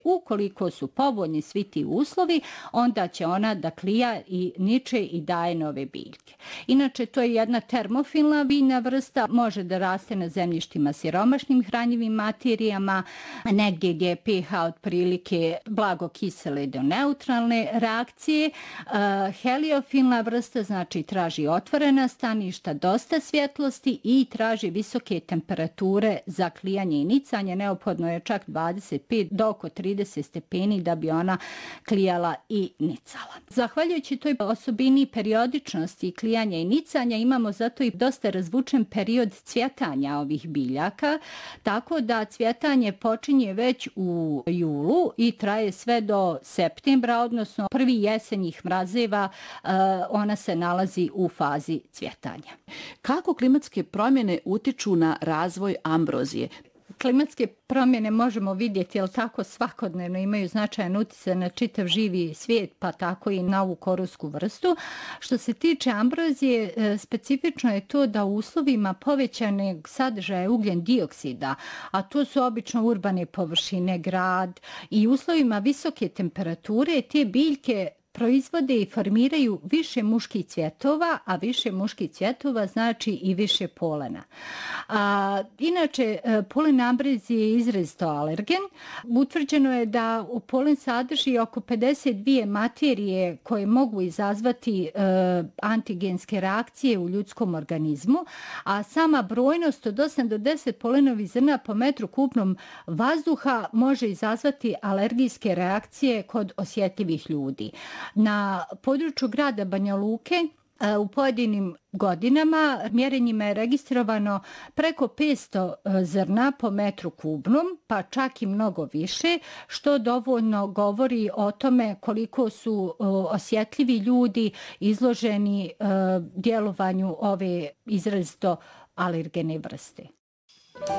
Ukoliko su povoljni svi ti uslovi, onda će ona da klija i niče i daje nove biljke. Inače, to je jedna termofilna biljna vrsta, može da raste na zemljištima siromašnim hranjivim materijama, negdje gdje je pH otprilike blago kisele do neutralne reakcije. Heliofilna vrsta znači traži otvorena staništa, dosta svjetlosti i traži visoke temperature za klijanje i nicanje. Neophodno je čak 25 do oko 30 stepeni da bi ona klijala i nicala. Zahvaljujući toj osobini periodičnosti klijanja i nicanja imamo zato i dosta razvučen period cvjetanja ovih biljaka, tako da cvjetanje počinje već u julu i traje sve do septembra, odnosno prvi jesenjih mrazeva ona se nalazi u fazi cvjetanja. Kako klimatske promjene utiču na razvoj ambrozije? Klimatske promjene možemo vidjeti, jer tako svakodnevno imaju značajan utjecaj na čitav živi svijet, pa tako i na ovu korusku vrstu. Što se tiče ambrozije, specifično je to da u uslovima povećanog sadržaja ugljen dioksida, a to su obično urbane površine, grad i uslovima visoke temperature, te biljke proizvode i formiraju više muških cvjetova, a više muških cvjetova znači i više polena. Inače, polen ambrozije je izrazito alergen. Utvrđeno je da polen sadrži oko 52 materije koje mogu izazvati antigenske reakcije u ljudskom organizmu, a sama brojnost od 8 do 10 polenovih zrna po metru kubnom vazduha može izazvati alergijske reakcije kod osjetljivih ljudi. Na području grada Banja Luke u pojedinim godinama mjerenjima je registrovano preko 500 zrna po metru kubnom, pa čak i mnogo više, što dovoljno govori o tome koliko su osjetljivi ljudi izloženi djelovanju ove izrazito alergene vrste.